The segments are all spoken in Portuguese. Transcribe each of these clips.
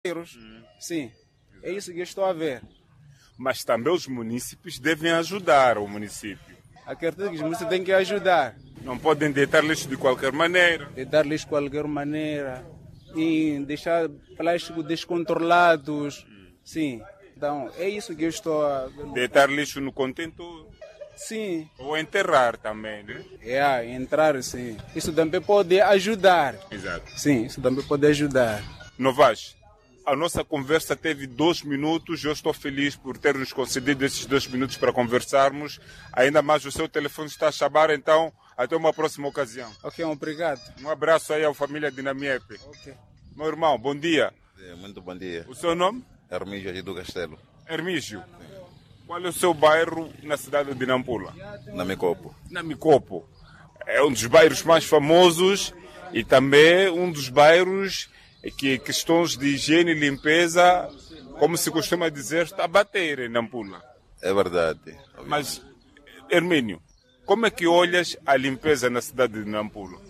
Sim, é isso que eu estou a ver. Mas também os munícipes devem ajudar o município. Acredito que os municípios têm que ajudar. Não podem deitar lixo de qualquer maneira. Deitar lixo de qualquer maneira e deixar plásticos descontrolados. Sim, então é isso que eu estou a ver. Deitar lixo no contentor. Sim. Ou enterrar também, né? Entrar, sim. Isso também pode ajudar. Exato. Sim, isso também pode ajudar. Novais, a nossa conversa teve 2 minutos. Eu estou feliz por ter nos concedido esses 2 minutos para conversarmos. Ainda mais o seu telefone está a chamar, então até uma próxima ocasião. Ok, obrigado. Um abraço aí à família Dinamiepe. Ok. Meu irmão, bom dia. Muito bom dia. O seu nome? Hermígio aqui do Castelo. Hermígio. Qual é o seu bairro na cidade de Nampula? Namicopo. Namicopo. É um dos bairros mais famosos e também um dos bairros que questões de higiene e limpeza, como se costuma dizer, está a bater em Nampula. É verdade. Mas, Hermínio, como é que olhas a limpeza na cidade de Nampula?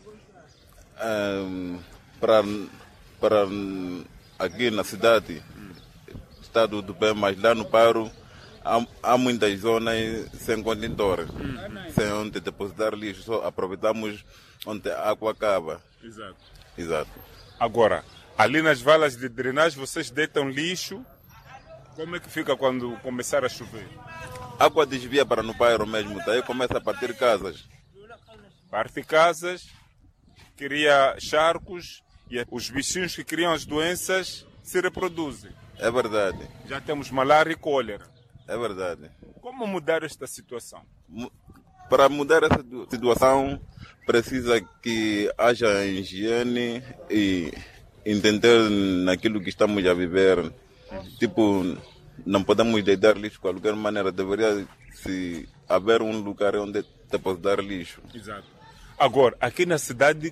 Para aqui na cidade está tudo bem, mas lá no bairro há muitas zonas sem contentor, sem onde depositar lixo, só aproveitamos onde a água acaba. Exato. Agora, ali nas valas de drenagem vocês deitam lixo, como é que fica quando começar a chover? A água desvia para no bairro mesmo, daí começa a partir casas. Parte casas, cria charcos e os bichinhos que criam as doenças se reproduzem. É verdade. Já temos malária e cólera. É verdade. Como mudar esta situação? Para mudar essa situação, precisa que haja higiene e entender naquilo que estamos a viver. Tipo, não podemos deitar lixo de qualquer maneira. Deveria se haver um lugar onde depositar lixo. Exato. Agora, aqui na cidade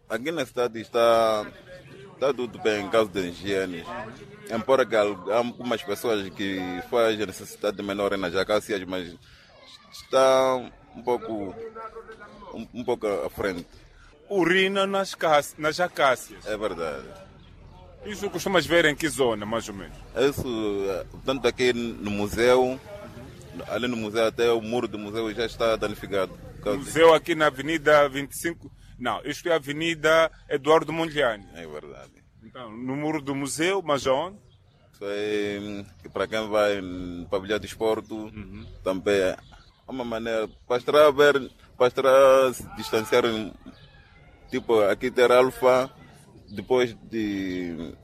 está tudo bem em caso de higiene. Embora que há algumas pessoas que fazem necessidade menor nas acácias, mas está um pouco à frente. Urina nas acácias. É verdade. Isso costumas ver em que zona, mais ou menos? Isso, tanto aqui no museu, ali no museu, até o muro do museu já está danificado. O museu aqui na Avenida 25... Não, isto é a Avenida Eduardo Mondlane. É verdade. Então, no muro do museu, mas aonde? Isso é para quem vai no pavilhão de esporte, também é uma maneira para se distanciar, tipo aqui ter alfa, depois de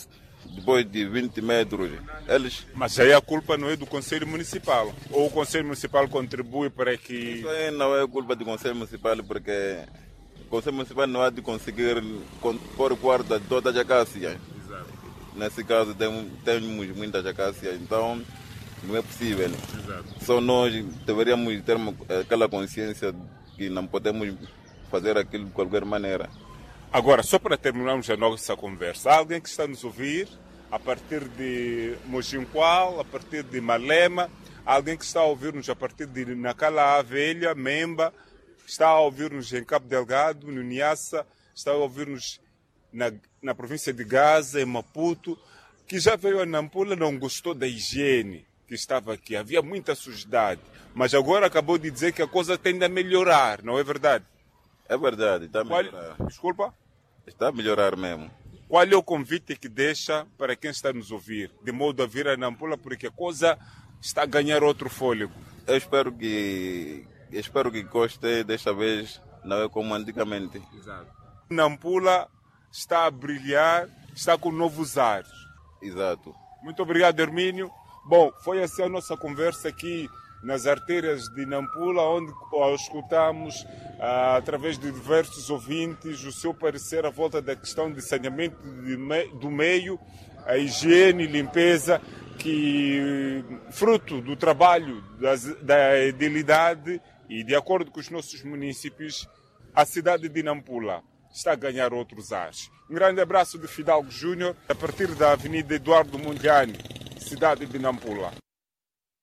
20 metros. Mas aí a culpa não é do Conselho Municipal? Ou o Conselho Municipal contribui para que... Isso aí não é culpa do Conselho Municipal, porque o Conselho Municipal não há de conseguir pôr guarda de todas as acácias. Exato. Nesse caso temos muitas acácias, então não é possível. Exato. Só nós deveríamos ter aquela consciência que não podemos fazer aquilo de qualquer maneira. Agora, só para terminarmos a nossa conversa, há alguém que está a nos ouvir a partir de Mojinqual, a partir de Malema, há alguém que está a ouvir-nos a partir de Nacala Velha, Memba, está a ouvir-nos em Cabo Delgado, no Niassa, está a ouvir-nos na província de Gaza, em Maputo, que já veio a Nampula, não gostou da higiene que estava aqui. Havia muita sujidade, mas agora acabou de dizer que a coisa tende a melhorar, não é verdade? É verdade, está a melhorar. Desculpa? Está a melhorar mesmo. Qual é o convite que deixa para quem está a nos ouvir, de modo a vir a Nampula, porque a coisa está a ganhar outro fôlego? Eu espero que goste desta vez, não é como antigamente. Exato. Nampula está a brilhar, está com novos ares. Exato. Muito obrigado, Hermínio. Bom, foi assim a nossa conversa aqui nas artérias de Nampula, onde escutamos, através de diversos ouvintes, o seu parecer à volta da questão de saneamento do meio, a higiene e limpeza, que fruto do trabalho da edilidade e de acordo com os nossos municípios, a cidade de Nampula está a ganhar outros ares. Um grande abraço de Fidalgo Júnior, a partir da Avenida Eduardo Mondlane, cidade de Nampula.